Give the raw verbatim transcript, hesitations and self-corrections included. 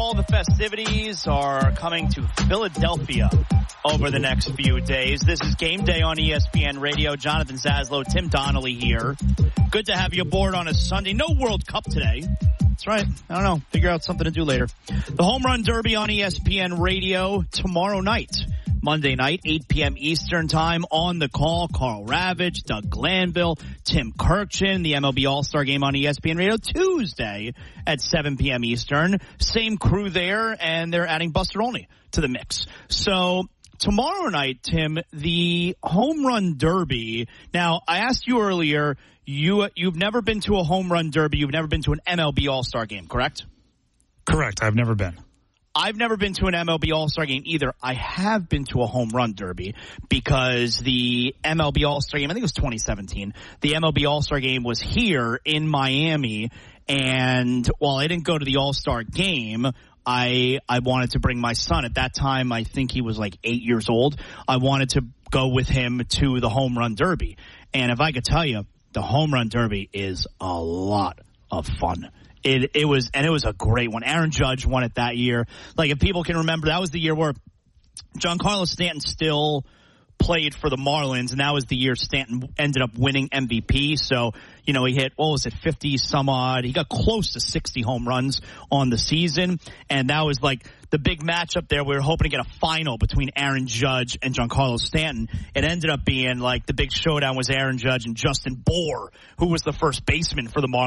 all the festivities are coming to Philadelphia over the next few days. This is Game Day on E S P N Radio. Jonathan Zaslow, Tim Donnelly here. Good to have you aboard on a Sunday. No World Cup today. That's right. I don't know. Figure out something to do later. The Home Run Derby on E S P N Radio tomorrow night. Monday night, eight p.m. Eastern time. On the call, Carl Ravitch, Doug Glanville, Tim Kirkchin. The M L B All-Star Game on E S P N Radio Tuesday at seven p.m. Eastern. Same crew there, and they're adding Buster Olney to the mix. So tomorrow night, Tim, the Home Run Derby. Now, I asked you earlier, you, you've never been to a Home Run Derby. You've never been to an M L B All-Star Game, correct? Correct. I've never been. I've never been to an M L B All-Star Game either. I have been to a Home Run Derby because the M L B All-Star Game, I think it was twenty seventeen, the M L B All-Star Game was here in Miami, and while I didn't go to the All-Star Game, I I wanted to bring my son. At that time, I think he was like eight years old. I wanted to go with him to the Home Run Derby. And if I could tell you, the Home Run Derby is a lot of fun. It it was, and it was a great one. Aaron Judge won it that year. Like, if people can remember, that was the year where Giancarlo Stanton still played for the Marlins, and that was the year Stanton ended up winning M V P. So, you know, he hit, what was it, fifty some odd. He got close to sixty home runs on the season, and that was like the big matchup there. We were hoping to get a final between Aaron Judge and Giancarlo Stanton. It ended up being like the big showdown was Aaron Judge and Justin Bour, who was the first baseman for the Marlins.